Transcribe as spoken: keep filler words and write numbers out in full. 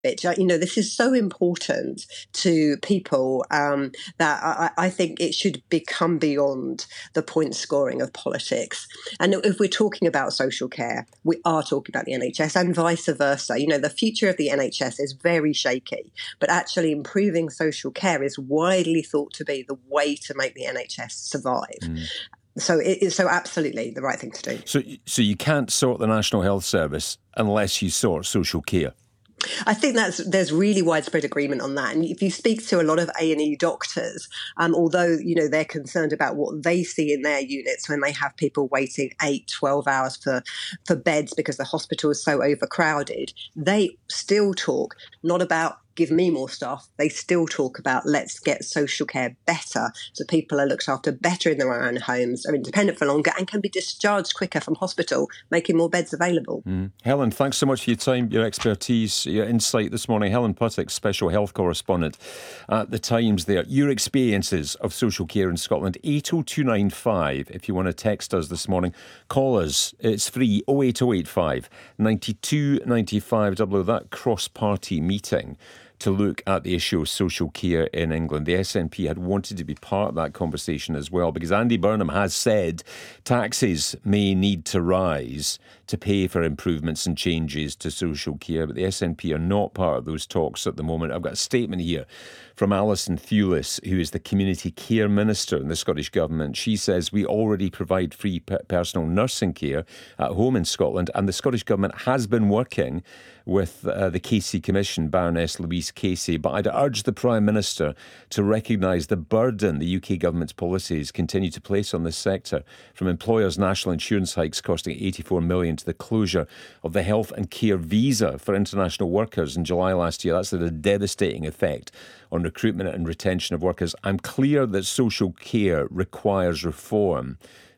garbage. You know, this is so important to people um, that I, I think it should become beyond the point scoring of politics. And if we're talking about social care, we are talking about the N H S and vice versa. You know, the future of the N H S is very shaky, but actually improving social care is widely thought to be the way to make the N H S survive. Mm. So it is so absolutely the right thing to do. So, so you can't sort the National Health Service unless you sort social care. I think that's there's really widespread agreement on that. And if you speak to a lot of A and E doctors, um, although, you know, they're concerned about what they see in their units when they have people waiting eight, twelve hours for, for beds because the hospital is so overcrowded, they still talk not about give me more staff. They still talk about let's get social care better so people are looked after better in their own homes, are independent for longer and can be discharged quicker from hospital, making more beds available. Mm. Helen, thanks so much for your time, your expertise, your insight this morning. Helen Puttock, special health correspondent at The Times there. Your experiences of social care in Scotland, eight oh two nine five. If you want to text us this morning, call us. It's free, oh eight oh eight five, nine two nine five, double that cross-party meeting to look at the issue of social care in England. The S N P had wanted to be part of that conversation as well, because Andy Burnham has said taxes may need to rise to pay for improvements and changes to social care, but the S N P are not part of those talks at the moment. I've got a statement here from Alison Thewlis, who is the Community Care Minister in the Scottish Government. She says we already provide free personal nursing care at home in Scotland, and the Scottish Government has been working with uh, the Casey Commission, Baroness Louise Casey. But I'd urge the Prime Minister to recognise the burden the U K Government's policies continue to place on this sector, from employers' national insurance hikes costing eighty-four million pounds to the closure of the health and care visa for international workers in July last year. That's had a devastating effect on recruitment and retention of workers. I'm clear that social care requires reform,